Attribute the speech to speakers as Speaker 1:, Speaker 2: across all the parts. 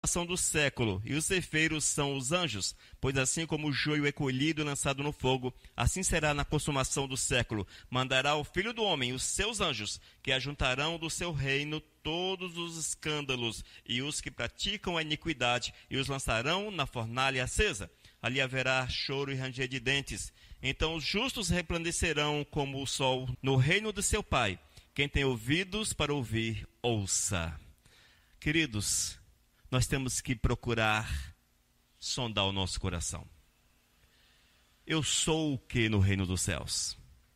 Speaker 1: do século, e os ceifeiros são os anjos, pois assim como o joio é colhido e lançado no fogo, assim será na consumação do século. Mandará o Filho do Homem os seus anjos, que ajuntarão do seu reino todos os escândalos e os que praticam a iniquidade, e os lançarão na fornalha acesa. Ali haverá choro e ranger de dentes. Então os justos resplandecerão como o sol no reino de seu Pai. Quem tem ouvidos para ouvir, ouça. Queridos, nós temos que procurar sondar o nosso coração. Eu sou o que no reino dos céus?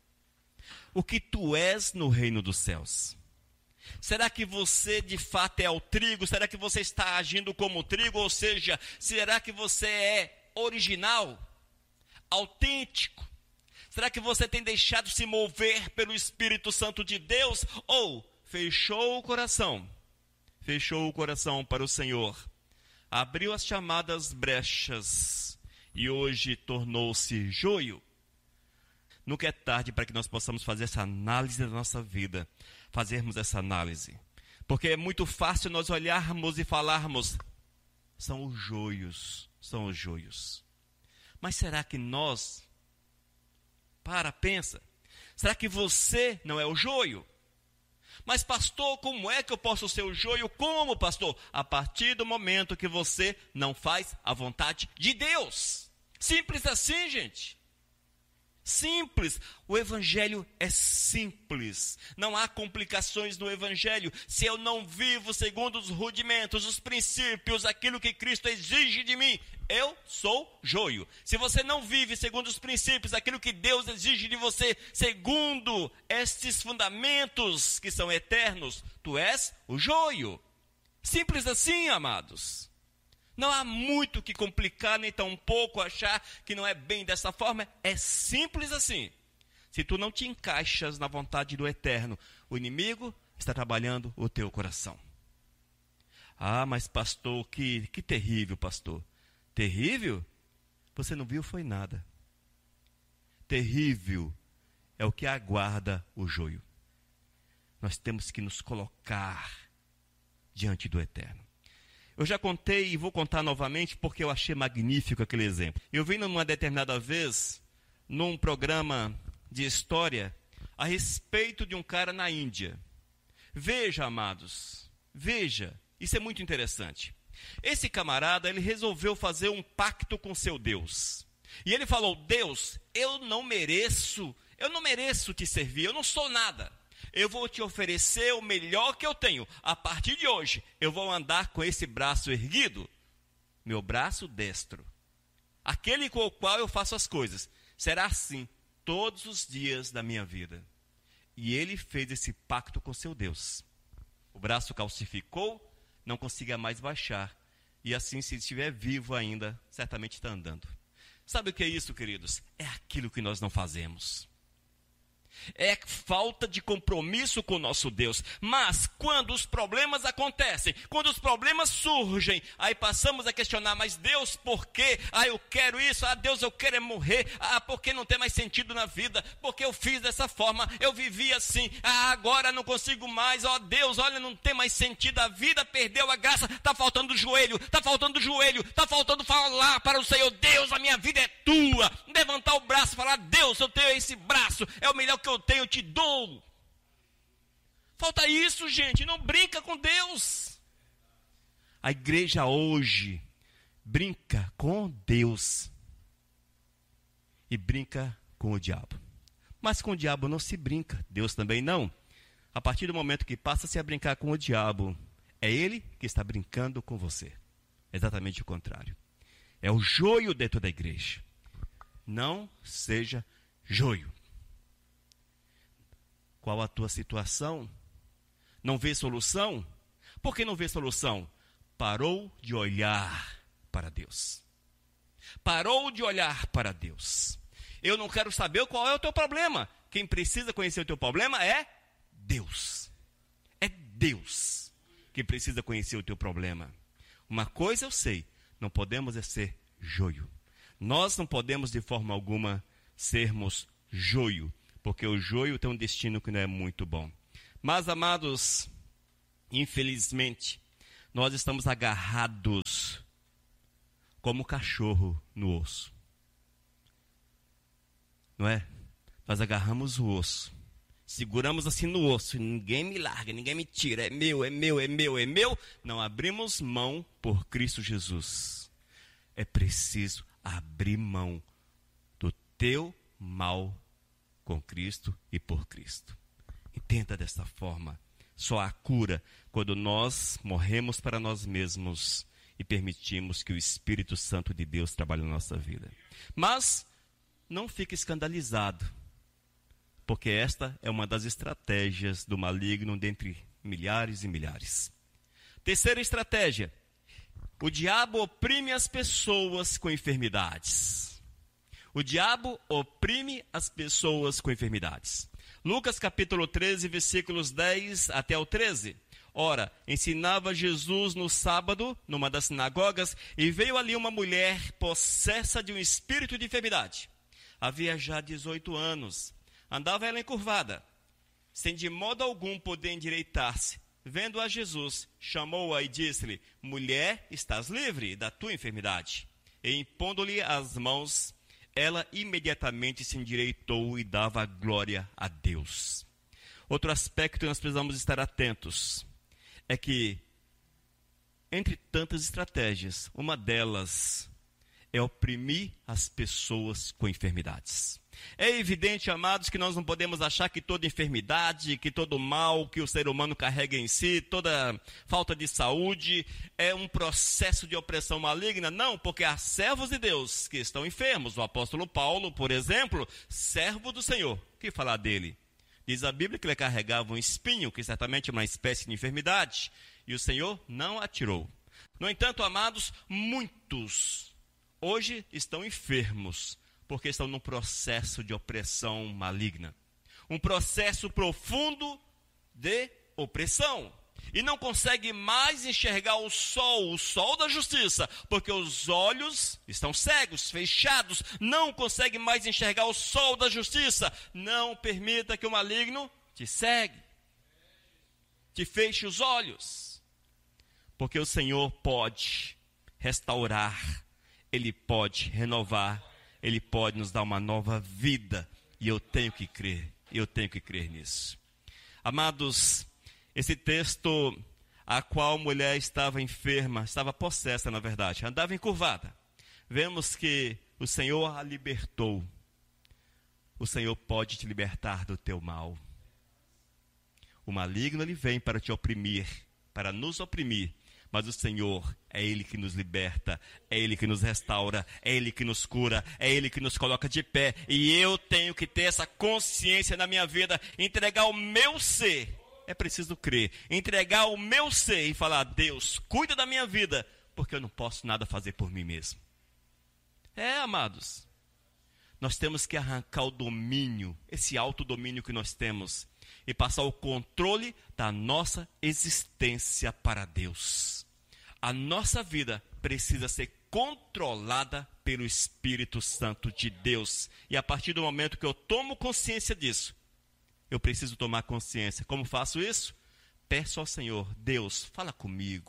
Speaker 1: O que tu és no reino dos céus? Será que você de fato é o trigo? Será que você está agindo como o trigo? Ou seja, será que você é original? Autêntico? Será que você tem deixado se mover pelo Espírito Santo de Deus? Ou fechou o coração? Fechou o coração para o Senhor. Abriu as chamadas brechas e hoje tornou-se joio. Nunca é tarde para que nós possamos fazer essa análise da nossa vida. Fazermos essa análise. Porque é muito fácil nós olharmos e falarmos, são os joios, são os joios. Mas será que nós... pensa. Será que você não é o joio? Mas pastor, como é que eu posso ser o joio? Como, pastor? A partir do momento que você não faz a vontade de Deus. Simples assim, gente. Simples. O evangelho é simples. Não há complicações no evangelho. Se eu não vivo segundo os rudimentos, os princípios, aquilo que Cristo exige de mim, eu sou joio. Se você não vive segundo os princípios, aquilo que Deus exige de você, segundo estes fundamentos que são eternos, tu és o joio. Simples assim, amados. Não há muito que complicar, nem tão pouco achar que não é bem dessa forma. É simples assim. Se tu não te encaixas na vontade do Eterno, o inimigo está trabalhando o teu coração. Ah, mas pastor, que terrível, pastor. Terrível? Você não viu foi nada. Terrível é o que aguarda o joio. Nós temos que nos colocar diante do Eterno. Eu já contei e vou contar novamente porque eu achei magnífico aquele exemplo. Eu vi numa determinada vez, num programa de história, a respeito de um cara na Índia. Veja, amados, veja, isso é muito interessante. Esse camarada, ele resolveu fazer um pacto com seu Deus. E ele falou, Deus, eu não mereço te servir, eu não sou nada. Eu vou te oferecer o melhor que eu tenho. A partir de hoje, eu vou andar com esse braço erguido. Meu braço destro. Aquele com o qual eu faço as coisas. Será assim todos os dias da minha vida. E ele fez esse pacto com seu Deus. O braço calcificou, não conseguia mais baixar. E assim, se estiver vivo ainda, certamente está andando. Sabe o que é isso, queridos? É aquilo que nós não fazemos. É falta de compromisso com o nosso Deus. Mas quando os problemas acontecem, quando os problemas surgem, aí passamos a questionar, mas Deus, por quê? Ah, eu quero isso, ah, Deus, eu quero é morrer, ah, porque não tem mais sentido na vida, porque eu fiz dessa forma, eu vivi assim, ah, agora não consigo mais, ó Deus, olha, não tem mais sentido, a vida perdeu a graça, está faltando joelho, está faltando falar para o Senhor, Deus, a minha vida é tua, levantar o braço e falar, Deus, eu tenho esse braço, é o melhor que eu tenho, eu te dou. Falta isso, gente, não brinca com Deus. A igreja hoje brinca com Deus e brinca com o diabo. Mas com o diabo não se brinca, Deus também não. A partir do momento que passa-se a brincar com o diabo, é ele que está brincando com você. Exatamente o contrário. É o joio dentro da igreja. Não seja joio. Qual a tua situação? Não vê solução? Por que não vê solução? Parou de olhar para Deus. Parou de olhar para Deus. Eu não quero saber qual é o teu problema. Quem precisa conhecer o teu problema é Deus. É Deus que precisa conhecer o teu problema. Uma coisa eu sei, não podemos ser joio. Nós não podemos de forma alguma sermos joio. Porque o joio tem um destino que não é muito bom. Mas, amados, infelizmente, nós estamos agarrados como cachorro no osso. Não é? Nós agarramos o osso, seguramos assim no osso, ninguém me larga, ninguém me tira, é meu, é meu, é meu, é meu. Não abrimos mão por Cristo Jesus. É preciso abrir mão do teu mal com Cristo e por Cristo. Entenda desta forma. Só há cura quando nós morremos para nós mesmos e permitimos que o Espírito Santo de Deus trabalhe na nossa vida. Mas não fique escandalizado, porque esta é uma das estratégias do maligno dentre milhares e milhares. Terceira estratégia: o diabo oprime as pessoas com enfermidades. O diabo oprime as pessoas com enfermidades. Lucas capítulo 13, versículos 10 até o 13. Ora, ensinava Jesus no sábado, numa das sinagogas, e veio ali uma mulher possessa de um espírito de enfermidade. Havia já 18 anos. Andava ela encurvada, sem de modo algum poder endireitar-se. Vendo a Jesus, chamou-a e disse-lhe: mulher, estás livre da tua enfermidade. E impondo-lhe as mãos, ela imediatamente se endireitou e dava glória a Deus. Outro aspecto que nós precisamos estar atentos é que, entre tantas estratégias, uma delas é oprimir as pessoas com enfermidades. É evidente, amados, que nós não podemos achar que toda enfermidade, que todo mal que o ser humano carrega em si, toda falta de saúde, é um processo de opressão maligna. Não, porque há servos de Deus que estão enfermos. O apóstolo Paulo, por exemplo, servo do Senhor. O que falar dele? Diz a Bíblia que ele carregava um espinho, que certamente é uma espécie de enfermidade, e o Senhor não a tirou. No entanto, amados, muitos hoje estão enfermos, porque estão num processo de opressão maligna. Um processo profundo de opressão. E não consegue mais enxergar o sol da justiça, porque os olhos estão cegos, fechados, não consegue mais enxergar o sol da justiça. Não permita que o maligno te cegue, te feche os olhos, porque o Senhor pode restaurar, Ele pode renovar, Ele pode nos dar uma nova vida, e eu tenho que crer nisso. Amados, esse texto, a qual a mulher estava enferma, estava possessa na verdade, andava encurvada. Vemos que o Senhor a libertou. O Senhor pode te libertar do teu mal. O maligno, ele vem para te oprimir, para nos oprimir. Mas o Senhor, é Ele que nos liberta, é Ele que nos restaura, é Ele que nos cura, é Ele que nos coloca de pé. E eu tenho que ter essa consciência na minha vida, entregar o meu ser. É preciso crer, entregar o meu ser e falar: Deus, cuida da minha vida, porque eu não posso nada fazer por mim mesmo. Amados, nós temos que arrancar o domínio, esse autodomínio que nós temos, e passar o controle da nossa existência para Deus. A nossa vida precisa ser controlada pelo Espírito Santo de Deus. E a partir do momento que eu tomo consciência disso, eu preciso tomar consciência. Como faço isso? Peço ao Senhor: Deus, fala comigo.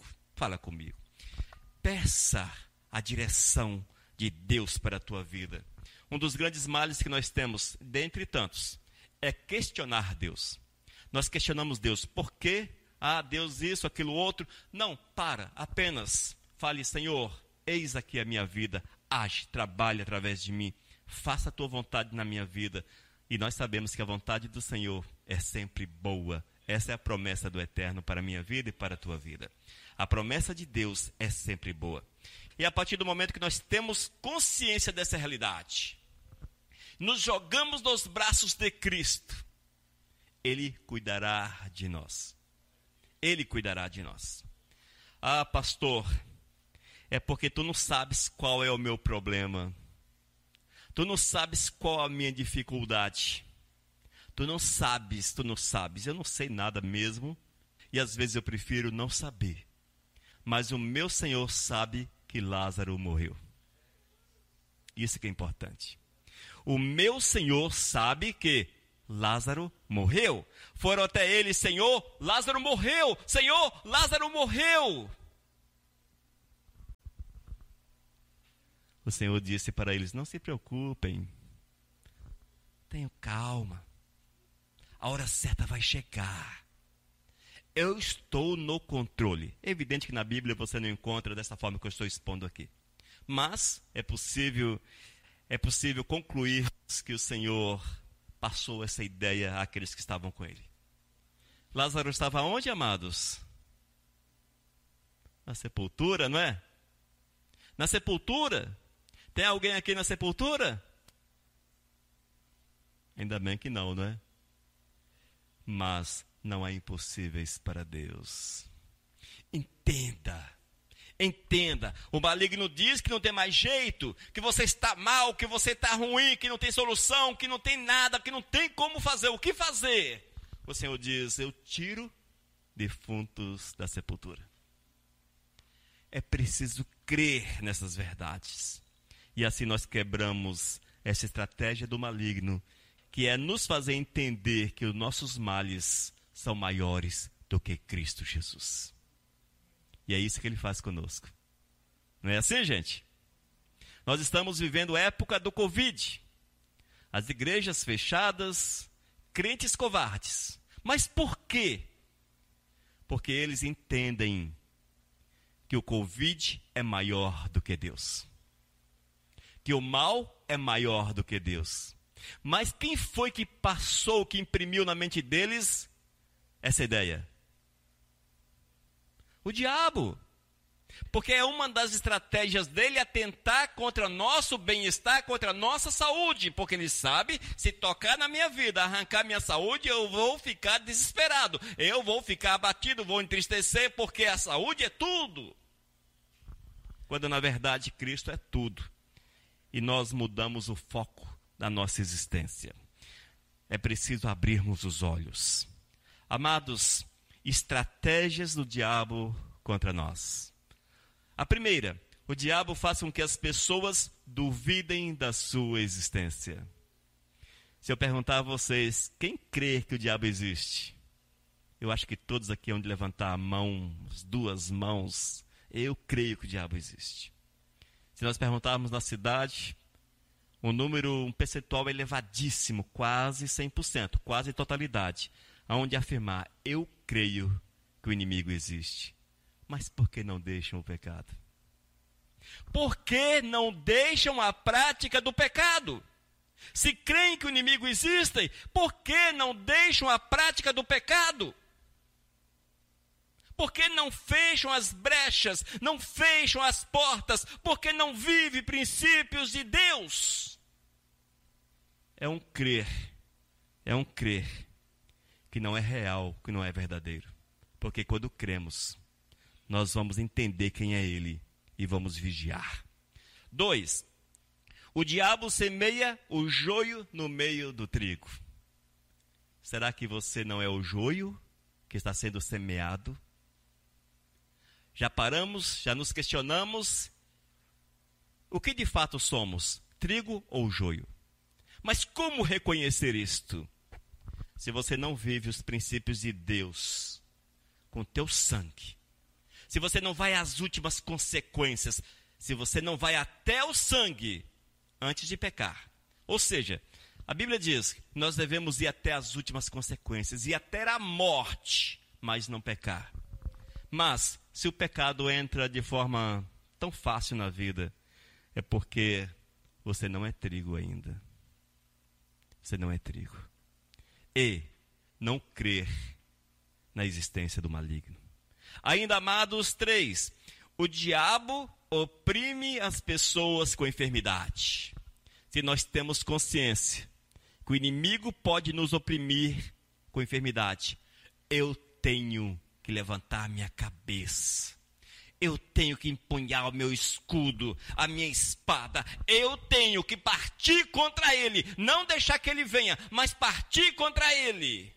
Speaker 1: Peça a direção de Deus para a tua vida. Um dos grandes males que nós temos, dentre tantos, é questionar Deus. Nós questionamos Deus: por quê? Deus isso, aquilo outro. Não, apenas fale: Senhor, eis aqui a minha vida, age, trabalhe através de mim, faça a tua vontade na minha vida. E nós sabemos que a vontade do Senhor é sempre boa. Essa é a promessa do Eterno para a minha vida e para a tua vida. A promessa de Deus é sempre boa. E a partir do momento que nós temos consciência dessa realidade, nos jogamos nos braços de Cristo, Ele cuidará de nós. Ele cuidará de nós. Pastor, é porque tu não sabes qual é o meu problema. Tu não sabes qual a minha dificuldade. Tu não sabes. Eu não sei nada mesmo. E às vezes eu prefiro não saber. Mas o meu Senhor sabe que Lázaro morreu. Isso que é importante. O meu Senhor sabe que Lázaro morreu. Foram até ele: Senhor, Lázaro morreu. Senhor, Lázaro morreu. O Senhor disse para eles: não se preocupem, tenham calma, a hora certa vai chegar. Eu estou no controle. É evidente que na Bíblia você não encontra dessa forma que eu estou expondo aqui. Mas é possível concluir que o Senhor passou essa ideia àqueles que estavam com ele. Lázaro estava onde, amados? Na sepultura, não é? Na sepultura. Tem alguém aqui na sepultura? Ainda bem que não, não é? Mas não há impossíveis para Deus. Entenda. O maligno diz que não tem mais jeito, que você está mal, que você está ruim, que não tem solução, que não tem nada, que não tem como fazer. O que fazer? O Senhor diz: eu tiro defuntos da sepultura. É preciso crer nessas verdades. E assim nós quebramos essa estratégia do maligno, que é nos fazer entender que os nossos males são maiores do que Cristo Jesus. E é isso que ele faz conosco. Não é assim, gente? Nós estamos vivendo a época do Covid. As igrejas fechadas, crentes covardes. Mas por quê? Porque eles entendem que o Covid é maior do que Deus. Que o mal é maior do que Deus. Mas quem foi que passou, que imprimiu na mente deles essa ideia? O diabo. Porque é uma das estratégias dele atentar contra nosso bem-estar, contra a nossa saúde. Porque ele sabe, se tocar na minha vida, arrancar minha saúde, eu vou ficar desesperado. Eu vou ficar abatido, vou entristecer, porque a saúde é tudo. Quando na verdade Cristo é tudo. E nós mudamos o foco da nossa existência. É preciso abrirmos os olhos. Amados, estratégias do diabo contra nós. A primeira, o diabo faz com que as pessoas duvidem da sua existência. Se eu perguntar a vocês, quem crê que o diabo existe? Eu acho que todos aqui vão levantar a mão, as duas mãos. Eu creio que o diabo existe. Se nós perguntarmos na cidade, um percentual elevadíssimo, quase 100%, quase totalidade, aonde afirmar: eu creio que o inimigo existe. Mas por que não deixam o pecado? Por que não deixam a prática do pecado? Se creem que o inimigo existe, por que não deixam a prática do pecado? Por que não fecham as brechas, não fecham as portas? Por que não vivem princípios de Deus? É um crer que não é real, que não é verdadeiro. Porque quando cremos, nós vamos entender quem é Ele e vamos vigiar. 2. O diabo semeia o joio no meio do trigo. Será que você não é o joio que está sendo semeado? Já paramos, já nos questionamos, o que de fato somos, trigo ou joio? Mas como reconhecer isto? Se você não vive os princípios de Deus com teu sangue, se você não vai às últimas consequências, se você não vai até o sangue antes de pecar. Ou seja, a Bíblia diz que nós devemos ir até as últimas consequências, ir até a morte, mas não pecar. Mas, se o pecado entra de forma tão fácil na vida, é porque você não é trigo ainda. Você não é trigo. E não crer na existência do maligno. Ainda, amados, 3. O diabo oprime as pessoas com enfermidade. Se nós temos consciência que o inimigo pode nos oprimir com enfermidade, eu tenho que levantar minha cabeça. Eu tenho que empunhar o meu escudo, a minha espada. Eu tenho que partir contra ele. Não deixar que ele venha, mas partir contra ele.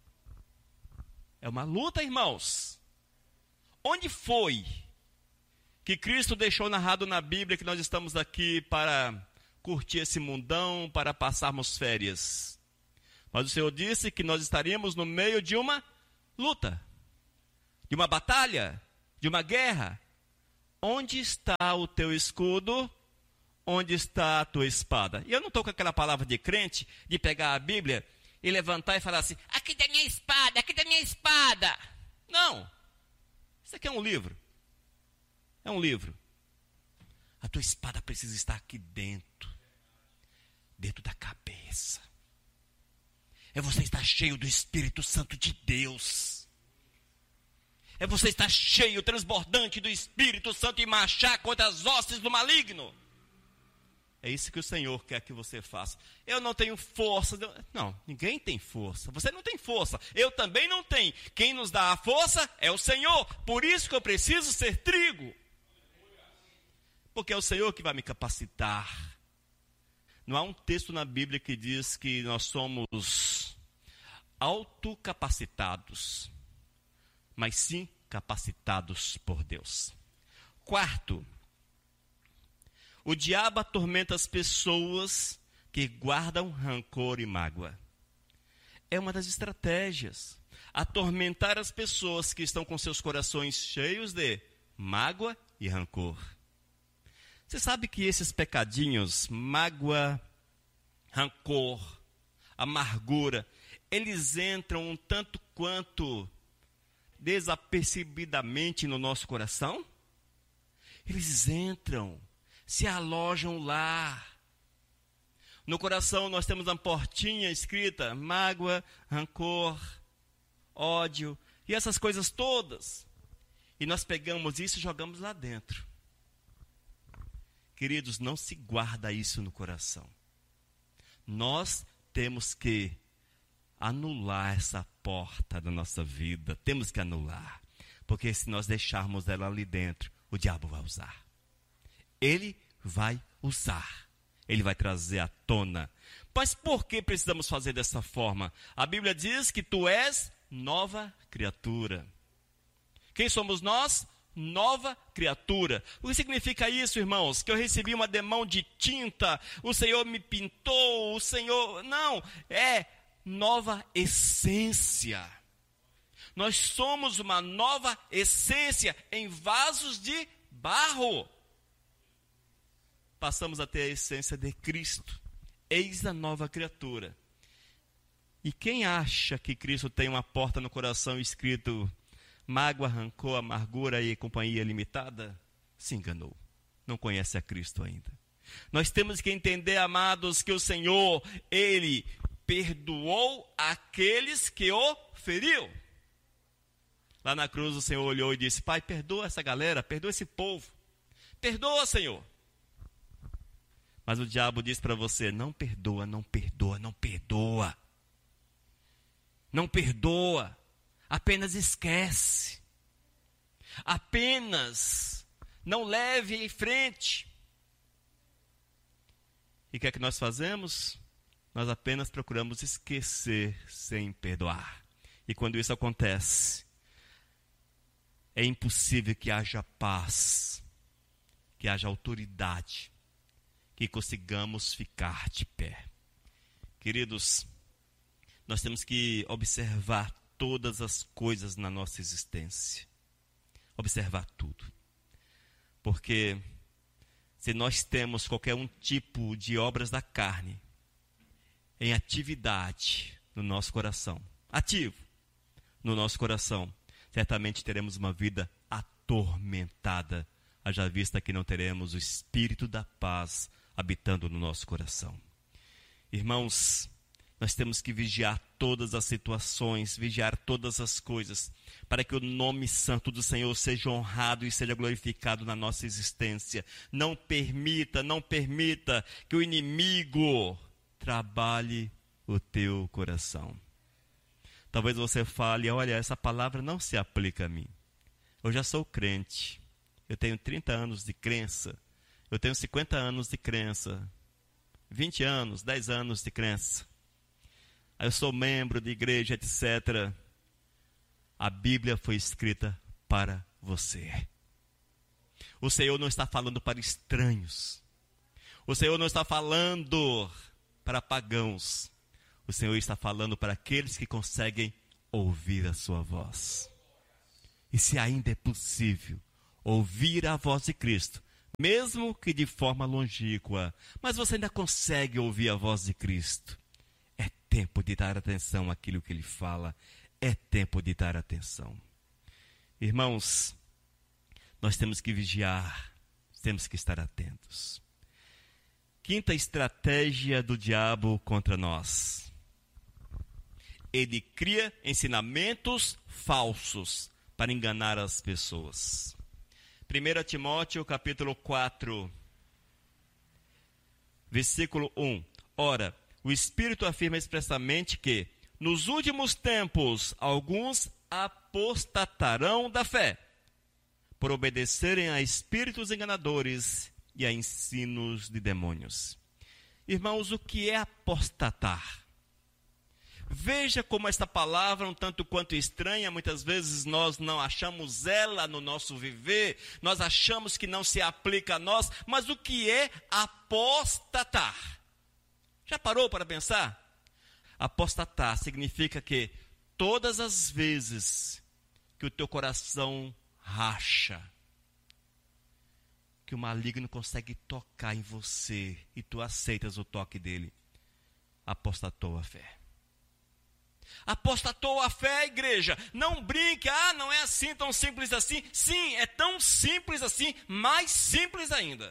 Speaker 1: É uma luta, irmãos. Onde foi que Cristo deixou narrado na Bíblia que nós estamos aqui para curtir esse mundão, para passarmos férias? Mas o Senhor disse que nós estaríamos no meio de uma luta, de uma batalha, de uma guerra. Onde está o teu escudo? onde está a tua espada? E eu não estou com aquela palavra de crente, de pegar a Bíblia e levantar e falar assim, aqui da minha espada, aqui da minha espada. Não. Isso aqui é um livro. É um livro. A tua espada precisa estar aqui dentro. Dentro da cabeça. É você estar cheio do Espírito Santo de Deus. É você estar cheio, transbordante do Espírito Santo e marchar contra as hostes do maligno. É isso que o Senhor quer que você faça. Eu não tenho força. Não, ninguém tem força. Você não tem força. Eu também não tenho. Quem nos dá a força é o Senhor. Por isso que eu preciso ser trigo. Porque é o Senhor que vai me capacitar. Não há um texto na Bíblia que diz que nós somos autocapacitados, mas sim capacitados por Deus. Quarto, o diabo atormenta as pessoas que guardam rancor e mágoa. É uma das estratégias, atormentar as pessoas que estão com seus corações cheios de mágoa e rancor. Você sabe que esses pecadinhos, mágoa, rancor, amargura, eles entram um tanto quanto desapercebidamente no nosso coração? Eles entram, se alojam lá. No coração nós temos uma portinha escrita, mágoa, rancor, ódio, e essas coisas todas. E nós pegamos isso e jogamos lá dentro. Queridos, não se guarda isso no coração. Nós temos que anular essa porta da nossa vida. Temos que anular. Porque se nós deixarmos ela ali dentro, o diabo vai usar. Ele vai usar. Ele vai trazer à tona. Mas por que precisamos fazer dessa forma? A Bíblia diz que tu és nova criatura. Quem somos nós? Nova criatura. O que significa isso, irmãos? Que eu recebi uma demão de tinta, o Senhor me pintou, o Senhor... Não, é nova essência. Nós somos uma nova essência em vasos de barro. Passamos a ter a essência de Cristo. Eis a nova criatura. E quem acha que Cristo tem uma porta no coração escrito mágoa, rancor, amargura e companhia limitada, se enganou. Não conhece a Cristo ainda. Nós temos que entender, amados, que o Senhor, Ele perdoou aqueles que o feriu. Lá na cruz o Senhor olhou e disse, Pai, perdoa essa galera, perdoa esse povo. Perdoa, Senhor. Mas o diabo disse para você, não perdoa, não perdoa, não perdoa. Não perdoa. Apenas esquece. Apenas não leve em frente. E o que é que nós fazemos? Nós apenas procuramos esquecer sem perdoar. E quando isso acontece, é impossível que haja paz, que haja autoridade, que consigamos ficar de pé. Queridos, nós temos que observar todas as coisas na nossa existência. Observar tudo. Porque se nós temos qualquer um tipo de obras da carne em atividade no nosso coração, ativo no nosso coração, certamente teremos uma vida atormentada, haja vista que não teremos o Espírito da paz habitando no nosso coração. Irmãos, nós temos que vigiar todas as situações, vigiar todas as coisas, para que o nome santo do Senhor seja honrado e seja glorificado na nossa existência. Não permita que o inimigo trabalhe o teu coração. Talvez você fale, olha, essa palavra não se aplica a mim. Eu já sou crente, eu tenho 30 anos de crença, eu tenho 50 anos de crença, 20 anos, 10 anos de crença. Eu sou membro de igreja, etc. A Bíblia foi escrita para você. O Senhor não está falando para estranhos. O Senhor não está falando para pagãos. O Senhor está falando para aqueles que conseguem ouvir a sua voz. E se ainda é possível ouvir a voz de Cristo, mesmo que de forma longínqua, mas você ainda consegue ouvir a voz de Cristo. É tempo de dar atenção àquilo que Ele fala. É tempo de dar atenção. Irmãos, nós temos que vigiar, temos que estar atentos. Quinta estratégia do diabo contra nós. Ele cria ensinamentos falsos para enganar as pessoas. 1 Timóteo capítulo 4, versículo 1. Ora, o Espírito afirma expressamente que, nos últimos tempos, alguns apostatarão da fé, por obedecerem a espíritos enganadores e a ensinos de demônios. Irmãos, o que é apostatar? Veja como esta palavra, um tanto quanto estranha, muitas vezes nós não achamos ela no nosso viver, nós achamos que não se aplica a nós, mas o que é apostatar? Já parou para pensar? Apostatar significa que todas as vezes que o teu coração racha, que o maligno consegue tocar em você e tu aceitas o toque dele, apostatou a fé. Apostatou a fé, igreja. Não brinque, não é assim, tão simples assim. Sim, é tão simples assim, mais simples ainda.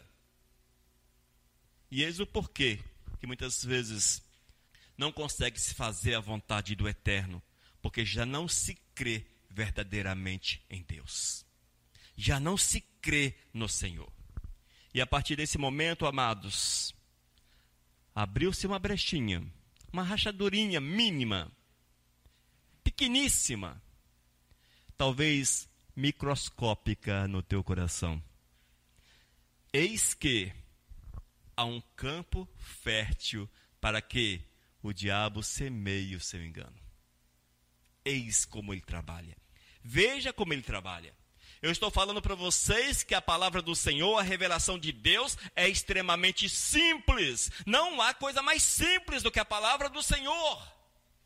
Speaker 1: E eis o porquê que muitas vezes não consegue se fazer a vontade do Eterno, porque já não se crê verdadeiramente em Deus. Já não se crê no Senhor. E a partir desse momento, amados, abriu-se uma brechinha, uma rachadurinha mínima, pequeníssima, talvez microscópica no teu coração. Eis que há um campo fértil para que o diabo semeie o seu engano. Eis como ele trabalha. Veja como ele trabalha. Eu estou falando para vocês que a palavra do Senhor, a revelação de Deus, é extremamente simples. Não há coisa mais simples do que a palavra do Senhor.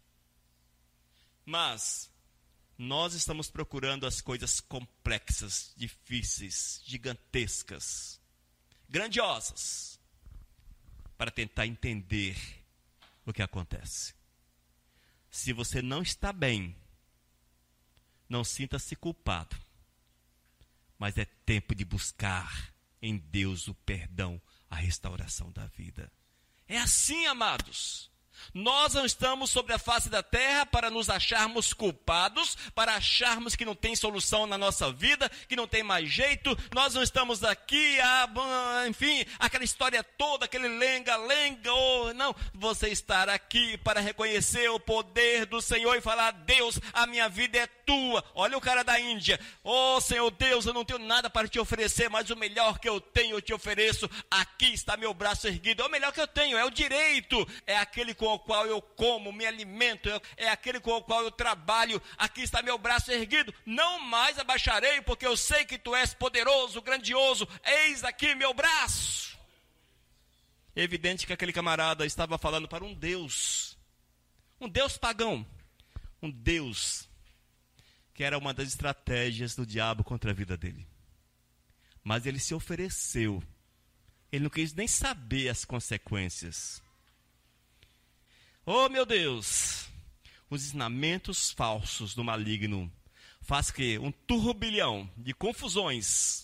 Speaker 1: Mas nós estamos procurando as coisas complexas, difíceis, gigantescas, grandiosas, para tentar entender o que acontece. Se você não está bem, não sinta-se culpado, mas é tempo de buscar em Deus o perdão, a restauração da vida. É assim, amados. Nós não estamos sobre a face da terra para nos acharmos culpados, para acharmos que não tem solução na nossa vida, que não tem mais jeito. Nós não estamos aqui, enfim, aquela história toda, aquele lenga-lenga. Não, você estará aqui para reconhecer o poder do Senhor e falar: Deus, a minha vida é tua. Olha o cara da Índia. Senhor Deus, eu não tenho nada para te oferecer, mas o melhor que eu tenho eu te ofereço. Aqui está meu braço erguido. É o melhor que eu tenho, é o direito, é aquele com o qual eu como, me alimento, é aquele com o qual eu trabalho. Aqui está meu braço erguido, não mais abaixarei, porque eu sei que tu és poderoso, grandioso. Eis aqui meu braço. É evidente que aquele camarada estava falando para um Deus pagão, um Deus que era uma das estratégias do diabo contra a vida dele. Mas ele se ofereceu, ele não quis nem saber as consequências. Oh, meu Deus! Os ensinamentos falsos do maligno faz que um turbilhão de confusões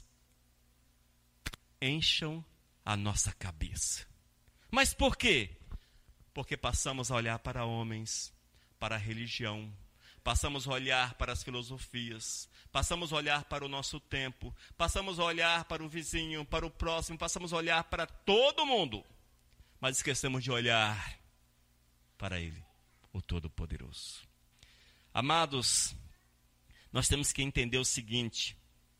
Speaker 1: encham a nossa cabeça. Mas por quê? Porque passamos a olhar para homens, para a religião, passamos a olhar para as filosofias, passamos a olhar para o nosso tempo, passamos a olhar para o vizinho, para o próximo, passamos a olhar para todo mundo, mas esquecemos de olhar para Ele, o Todo-Poderoso. Amados, nós temos que entender o seguinte: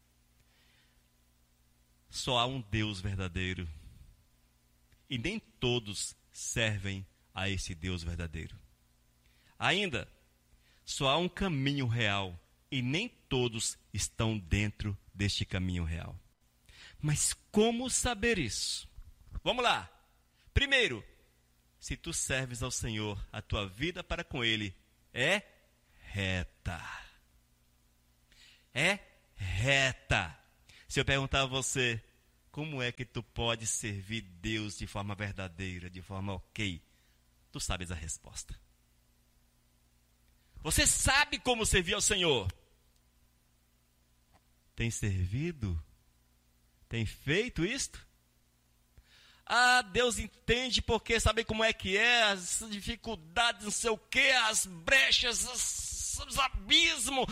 Speaker 1: só há um Deus verdadeiro, e nem todos servem a esse Deus verdadeiro. Ainda, só há um caminho real, e nem todos estão dentro deste caminho real. Mas como saber isso? Vamos lá. Primeiro, se tu serves ao Senhor, a tua vida para com Ele é reta. É reta. Se eu perguntar a você, como é que tu pode servir Deus de forma verdadeira, de forma ok? Tu sabes a resposta. Você sabe como servir ao Senhor. Tem servido? Tem feito isto? Ah, Deus entende porque sabe como é que é, as dificuldades, não sei o que, as brechas, os abismos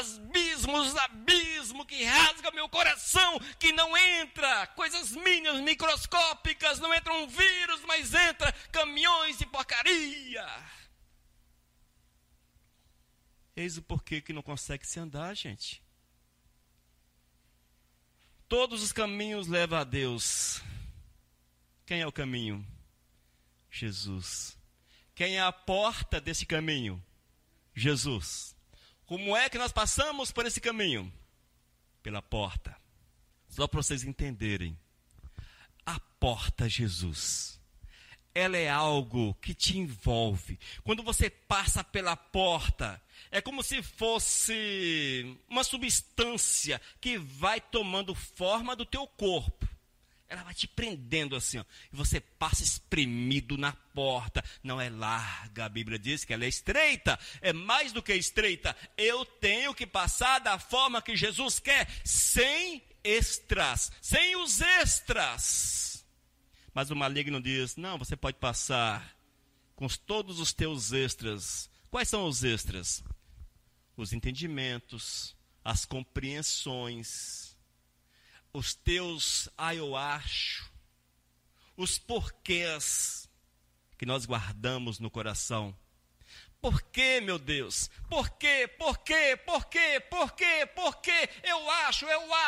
Speaker 1: que rasgam meu coração, que não entra coisas mínimas, microscópicas, não entra um vírus, mas entra caminhões de porcaria. Eis o porquê que não consegue se andar, gente. Todos os caminhos levam a Deus. Quem é o caminho? Jesus. Quem é a porta desse caminho? Jesus. Como é que nós passamos por esse caminho? Pela porta. Só para vocês entenderem. A porta, Jesus, ela é algo que te envolve. Quando você passa pela porta, é como se fosse uma substância que vai tomando forma do teu corpo. Ela vai te prendendo assim, ó, e você passa espremido na porta. Não é larga, a Bíblia diz que ela é estreita. É mais do que estreita. Eu tenho que passar da forma que Jesus quer, sem extras, sem os extras. Mas o maligno diz, não, você pode passar com todos os teus extras. Quais são os extras? Os entendimentos, as compreensões, os teus eu acho, os porquês que nós guardamos no coração. Por quê, meu Deus? Por quê? Por quê? Por quê? Por quê? Por quê? Eu acho.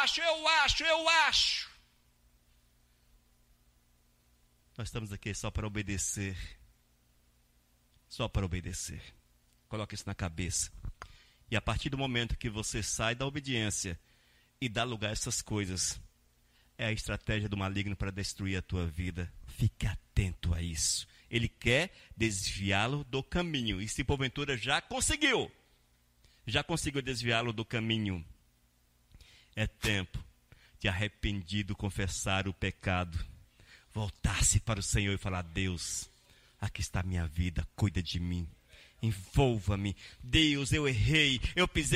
Speaker 1: Nós estamos aqui só para obedecer. Só para obedecer. Coloque isso na cabeça. E a partir do momento que você sai da obediência e dá lugar a essas coisas, é a estratégia do maligno para destruir a tua vida. Fique atento a isso. Ele quer desviá-lo do caminho. E se porventura já conseguiu desviá-lo do caminho, é tempo de arrependido confessar o pecado, voltar-se para o Senhor e falar, Deus, aqui está a minha vida, cuida de mim, envolva-me. Deus, eu errei, eu pisei